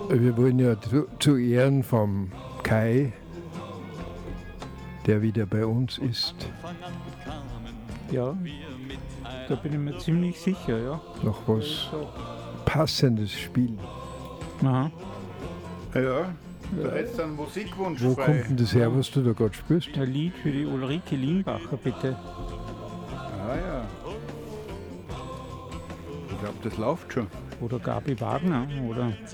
Wir wollen ja zu Ehren vom Kai, der wieder bei uns ist, Ja, da bin ich mir ziemlich sicher, ja. noch was Passendes spielen. Aha. Ja, da hättest du einen Musikwunsch Wo frei. kommt denn das her, was du da gerade spielst? Ein Lied für die Ulrike Lienbacher, bitte. Ah ja. Ich glaube, das läuft schon. Oder Gabi Wagner, oder